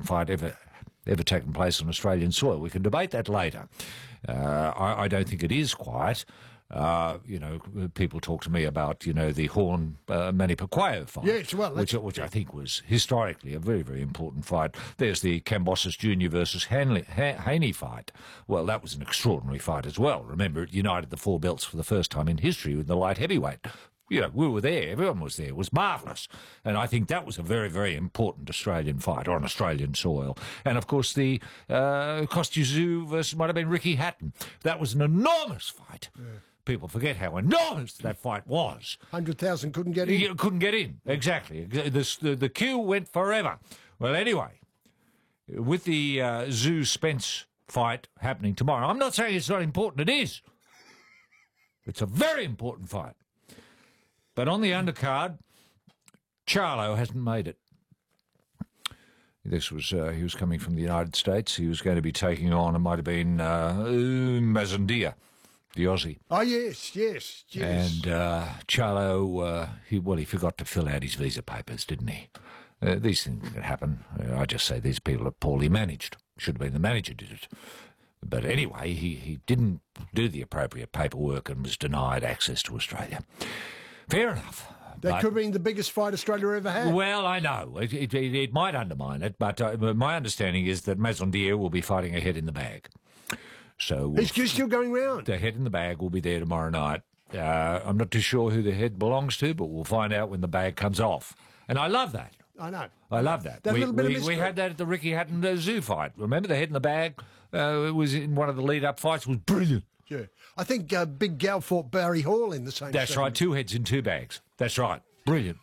fight ever taken place on Australian soil. We can debate that later. I don't think it is quite. People talk to me about, the Horn Manny Pacquiao fight. Yes, well, which I think was historically a very, very important fight. There's the Kambosos Jr. versus Haney fight. Well, that was an extraordinary fight as well. Remember, it united the four belts for the first time in history with the light heavyweight. We were there. Everyone was there. It was marvellous. And I think that was a very, very important Australian fight on Australian soil. And, of course, the Kostya Tszyu versus might have been Ricky Hatton. That was an enormous fight. Yeah. People forget how enormous that fight was. 100,000 couldn't get in. You couldn't get in, exactly. The queue went forever. Well, anyway, with the Tszyu-Spence fight happening tomorrow, I'm not saying it's not important. It is. It's a very important fight. But on the undercard, Charlo hasn't made it. This was he was coming from the United States. He was going to be taking on, it might have been Mazandia, the Aussie. Oh, yes. And Charlo, he forgot to fill out his visa papers, didn't he? These things can happen. I just say these people are poorly managed. Should have been the manager did it. But anyway, he didn't do the appropriate paperwork and was denied access to Australia. Fair enough. That could have been the biggest fight Australia ever had. Well, I know. It might undermine it, but my understanding is that Mazandia will be fighting a head in the bag. So he's still going round. The head in the bag will be there tomorrow night. I'm not too sure who the head belongs to, but we'll find out when the bag comes off. And I love that. I know. I love that. We had that at the Ricky Hatton Tszyu fight. Remember the head in the bag? It was in one of the lead-up fights. It was brilliant. Yeah. I think Big Gal fought Barry Hall in the same That's segment. right, 2 heads in 2 bags. That's right. Brilliant.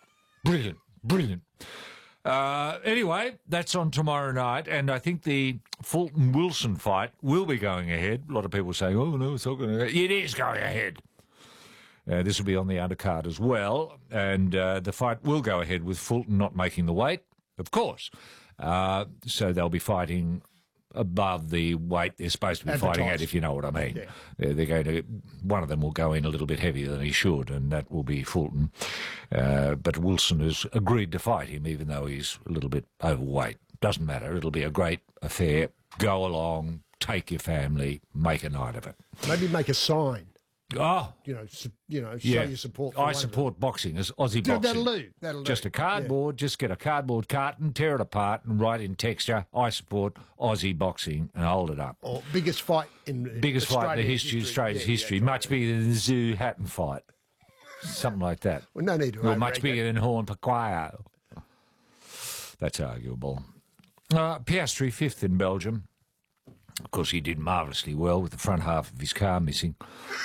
Anyway, that's on tomorrow night, and I think the Fulton-Wilson fight will be going ahead. A lot of people saying, oh, no, it's not going to go ahead. It is going ahead. This will be on the undercard as well, and the fight will go ahead with Fulton not making the weight, of course. So they'll be fighting above the weight they're supposed to be fighting at, if you know what I mean. Yeah. They're going to. One of them will go in a little bit heavier than he should, and that will be Fulton. But Wilson has agreed to fight him, even though he's a little bit overweight. Doesn't matter. It'll be a great affair. Go along, take your family, make a night of it. Maybe make a sign. Oh, show your support. I support boxing as Aussie boxing. That'll do. Just a cardboard. Just get a cardboard carton, tear it apart, and write in texture, "I support Aussie boxing," and hold it up. Or biggest fight in Australia's history. Much bigger than the Tszyu Hatton fight. Something like that. Well, no need to. Or much bigger than Horn Pacquiao. That's arguable. Piastri 5th in Belgium. Of course, he did marvellously well with the front half of his car missing.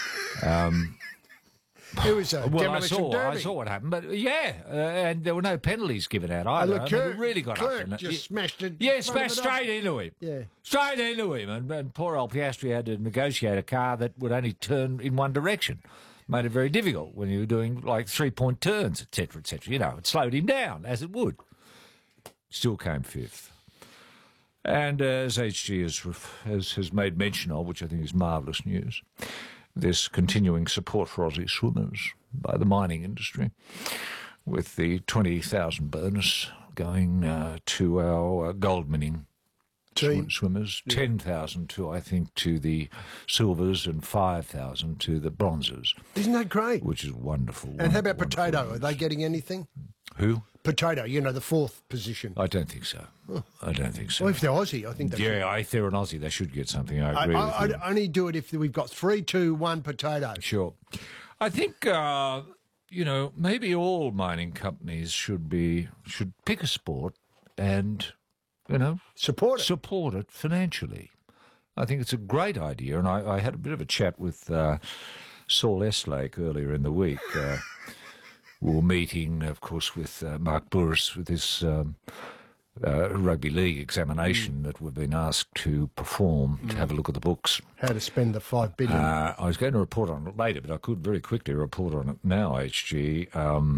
It was a demolition derby. I saw what happened, but and there were no penalties given out either. Leclerc really got up in it. Just smashed it. Yeah, smashed straight into him. Yeah, straight into him, and poor old Piastri had to negotiate a car that would only turn in one direction. Made it very difficult when you were doing like 3-point turns, etc., etc. It slowed him down as it would. Still came 5th. And as HG has made mention of, which I think is marvellous news, there's continuing support for Aussie swimmers by the mining industry, with the 20,000 bonus going to our gold minning swimmers, 10,000 to the silvers and 5,000 to the bronzes. Isn't that great? Which is wonderful. And how about Potato? Are they getting anything? Who? Potato, the 4th position. I don't think so. I don't think so. Well, if they're Aussie, I think they should. Yeah, if they're an Aussie, they should get something. I agree with you. I'd only do it if we've got 3, 2, 1 Potato. Sure. I think, maybe all mining companies should pick a sport and, support it financially. I think it's a great idea, and I had a bit of a chat with Saul Estlake earlier in the week. We were meeting, of course, with Mark Burris with his rugby league examination that we've been asked to perform, to have a look at the books. How to spend the $5 billion. I was going to report on it later, but I could very quickly report on it now, HG.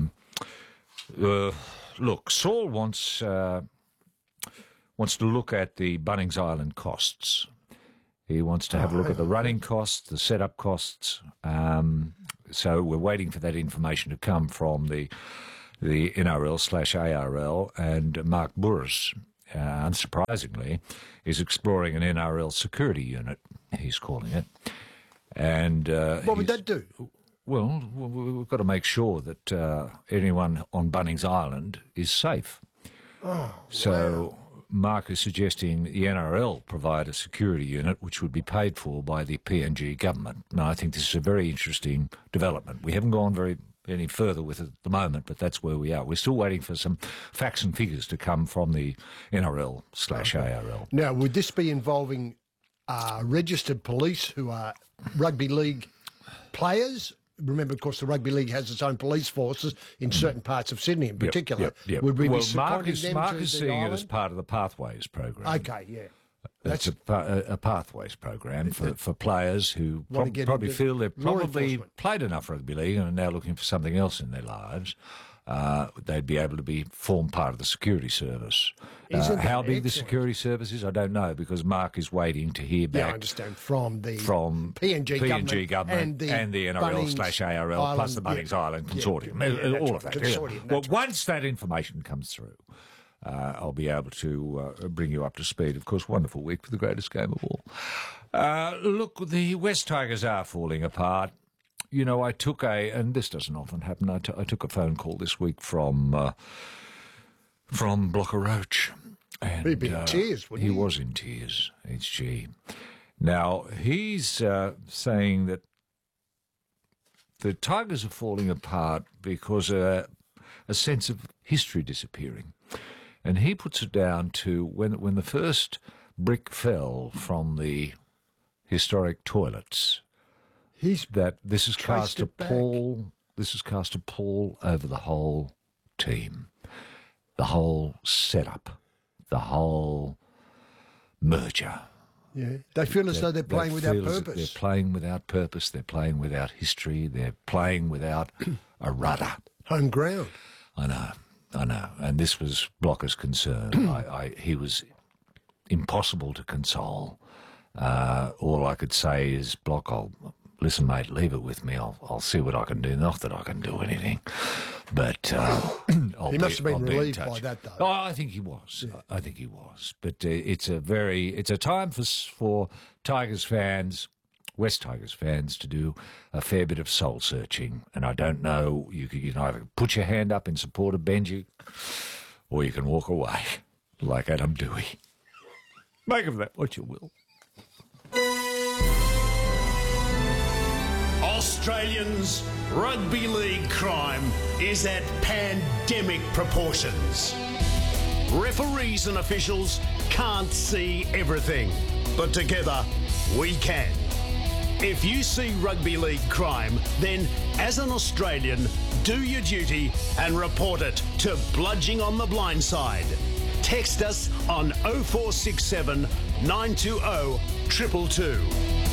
Look, Saul wants to look at the Bunnings Island costs. He wants to have a look at the running costs, the setup costs. So we're waiting for that information to come from the NRL/ARL and Mark Burris. unsurprisingly, is exploring an NRL security unit, he's calling it. And What would that do? well, we've got to make sure that anyone on Bunnings Island is safe. So Mark is suggesting the NRL provide a security unit which would be paid for by the PNG government. Now, I think this is a very interesting development. We haven't gone any further with it at the moment, but that's where we are. We're still waiting for some facts and figures to come from the NRL/ARL. Now, would this be involving registered police who are rugby league players? Remember, of course, the rugby league has its own police forces in certain parts of Sydney in particular. Yep. Would we well, be Mark seconding is, them Mark to is the seeing it island? as part of the Pathways program. Okay, yeah. That's a Pathways program for players who Want to get probably into feel they've law probably enforcement. played enough rugby league and are now looking for something else in their lives. They'd be able to form part of the security service. Isn't that How big the excellent? security service is, I don't know, because Mark is waiting to hear Yeah, I back understand. From the from PNG government and the NRL/ARL plus the Bunnings Island Consortium. that's All of right, that. consortium, Yeah. that's Well, once that information comes through, I'll be able to bring you up to speed. Of course, wonderful week for the greatest game of all. Look, the West Tigers are falling apart. You know, I took and this doesn't often happen, I took a phone call this week from Blocker Roach. And, He'd be in tears, wouldn't he? He was in tears, HG. Now, he's saying that the Tigers are falling apart because a sense of history disappearing. And he puts it down to when the first brick fell from the historic toilets, that this has cast a pall. This has cast a pall over the whole team, the whole setup, the whole merger. Yeah, they feel as though they're playing without feel as if purpose. They're playing without purpose. They're playing without history. They're playing without a rudder. Home ground. I know. And this was Blocker's concern. He was impossible to console. All I could say is, Block, listen, mate, leave it with me. I'll see what I can do. Not that I can do anything, but He must have been I'll be in relieved touch. by that, though. Oh, I think he was. Yeah. I think he was. But it's a time for Tigers fans, West Tigers fans, to do a fair bit of soul searching. And I don't know. You can either put your hand up in support of Benji, or you can walk away like Adam Dewey. Make of that what you will. Australians, rugby league crime is at pandemic proportions. Referees and officials can't see everything, but together we can. If you see rugby league crime, then as an Australian, do your duty and report it to Bludging on the Blindside. Text us on 0467 920 222.